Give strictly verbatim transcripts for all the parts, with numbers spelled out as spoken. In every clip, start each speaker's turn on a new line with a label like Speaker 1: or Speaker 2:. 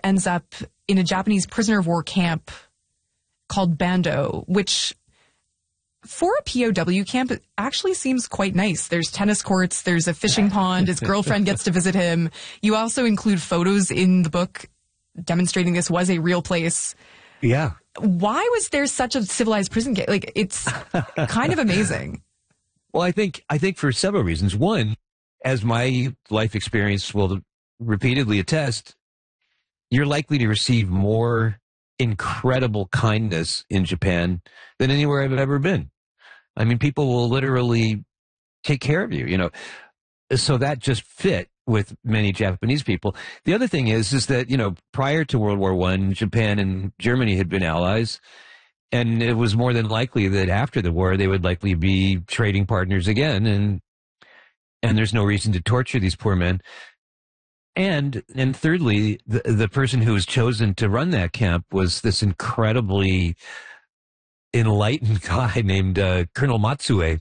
Speaker 1: ends up in a Japanese prisoner of war camp called Bando, which for a P O W camp, it actually seems quite nice. There's tennis courts, there's a fishing pond, his girlfriend gets to visit him. You also include photos in the book demonstrating this was a real place.
Speaker 2: Yeah.
Speaker 1: Why was there such a civilized prison camp? Like, it's kind of amazing.
Speaker 2: Well, I think I think for several reasons. One, as my life experience will repeatedly attest, you're likely to receive more incredible kindness in Japan than anywhere I've ever been. I mean, people will literally take care of you, you know. So that just fit with many Japanese people. The other thing is, is that, you know, prior to World War One, Japan and Germany had been allies. And it was more than likely that after the war, they would likely be trading partners again. And, and there's no reason to torture these poor men. And, and thirdly, the, the person who was chosen to run that camp was this incredibly enlightened guy named uh, Colonel Matsue,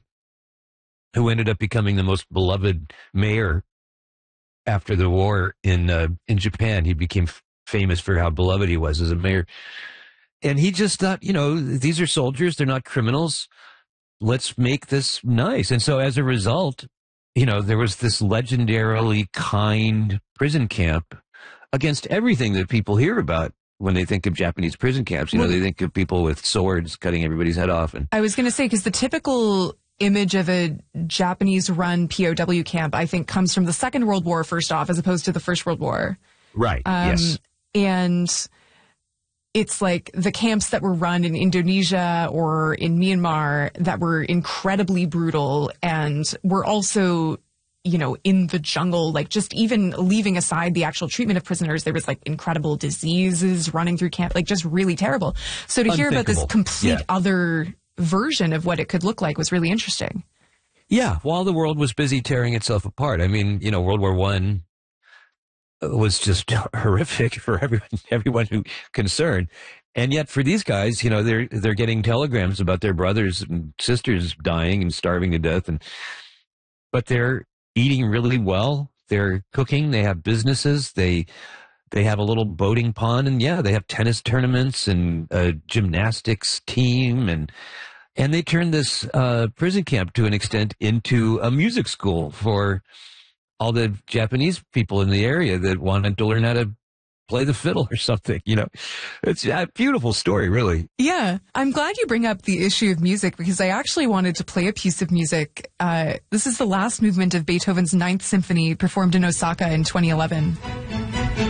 Speaker 2: who ended up becoming the most beloved mayor after the war in, uh, in Japan. He became f- famous for how beloved he was as a mayor. And he just thought, you know, these are soldiers. They're not criminals. Let's make this nice. And so as a result, you know, there was this legendarily kind prison camp against everything that people hear about when they think of Japanese prison camps. You know, they think of people with swords cutting everybody's head off. And
Speaker 1: I was going to say, because the typical image of a Japanese-run P O W camp, I think, comes from the Second World War, first off, as opposed to the First World War.
Speaker 2: Right,
Speaker 1: um,
Speaker 2: yes.
Speaker 1: And it's like the camps that were run in Indonesia or in Myanmar that were incredibly brutal and were also, you know, in the jungle, like just even leaving aside the actual treatment of prisoners, there was like incredible diseases running through camp, like just really terrible. So to hear about this complete yeah. other version of what it could look like was really interesting.
Speaker 2: Yeah, while the world was busy tearing itself apart. I mean, you know, World War One was just horrific for everyone, everyone who concerned. And yet for these guys, you know, they're, they're getting telegrams about their brothers and sisters dying and starving to death. And, but they're eating really well. They're cooking. They have businesses. They, they have a little boating pond, and yeah, they have tennis tournaments and a gymnastics team. And, and they turned this, uh, prison camp to an extent into a music school for all the Japanese people in the area that wanted to learn how to play the fiddle or something, you know. It's a beautiful story, really.
Speaker 1: Yeah. I'm glad you bring up the issue of music, because I actually wanted to play a piece of music. Uh, this is the last movement of Beethoven's Ninth Symphony, performed in Osaka in twenty eleven.